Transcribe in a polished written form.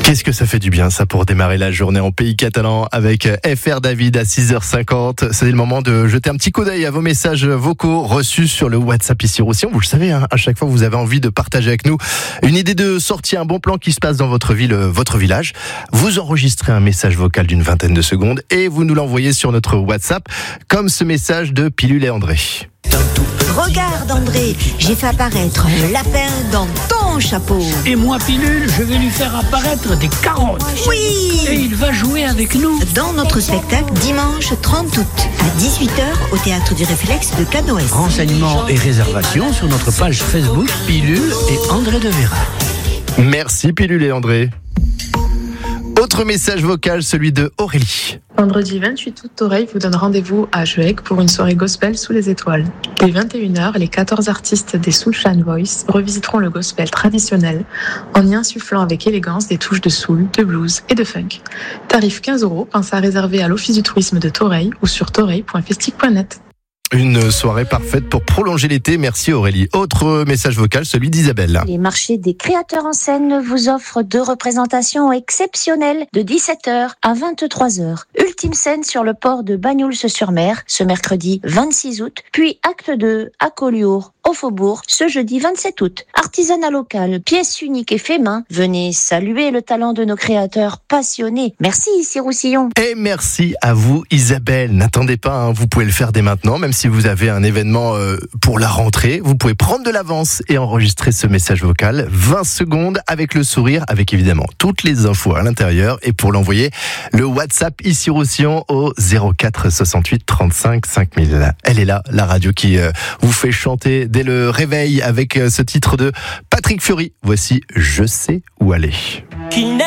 Qu'est-ce que ça fait du bien ça pour démarrer la journée en pays catalan avec FR David à 6h50. C'est le moment de jeter un petit coup d'œil à vos messages vocaux reçus sur le WhatsApp ici Roussillon. Vous le savez, à chaque fois vous avez envie de partager avec nous une idée de sortie, un bon plan qui se passe dans votre ville, votre village. Vous enregistrez un message vocal d'une vingtaine de secondes et vous nous l'envoyez sur notre WhatsApp, comme ce message de Pilule et André. Regarde André, j'ai fait apparaître un lapin dans ton chapeau. Et moi, Pilule, je vais lui faire apparaître des carottes. Oui. Et il va jouer avec nous. Dans notre spectacle, dimanche 30 août, à 18h, au Théâtre du Réflexe de Canoës. Renseignements et réservations sur notre page Facebook Pilule et André de Vera. Merci Pilule et André. Autre message vocal, celui de Aurélie. Vendredi 28 août, Oreille vous donne rendez-vous à Juec pour une soirée gospel sous les étoiles. Dès 21h, les 14 artistes des Soulchan Voice revisiteront le gospel traditionnel en y insufflant avec élégance des touches de soul, de blues et de funk. Tarif 15 €, pensez à réserver à l'Office du tourisme de Thoreil ou sur thoreil.festic.net. Une soirée parfaite pour prolonger l'été. Merci Aurélie. Autre message vocal, celui d'Isabelle. Les marchés des créateurs en scène vous offrent 2 représentations exceptionnelles de 17h à 23h. Ultime scène sur le port de Banyuls-sur-Mer ce mercredi 26 août, puis acte 2 à Collioure, au Faubourg, ce jeudi 27 août. Artisanat local, pièces uniques et fait main. Venez saluer le talent de nos créateurs passionnés. Merci ici Roussillon. Et merci à vous Isabelle. N'attendez pas, vous pouvez le faire dès maintenant, même si vous avez un événement pour la rentrée. Vous pouvez prendre de l'avance et enregistrer ce message vocal. 20 secondes avec le sourire, avec évidemment toutes les infos à l'intérieur. Et pour l'envoyer, le WhatsApp ici Roussillon au 04 68 35 5000. Elle est là, la radio qui vous fait chanter dès le réveil avec ce titre de Patrick Fiori. Voici Je sais où aller.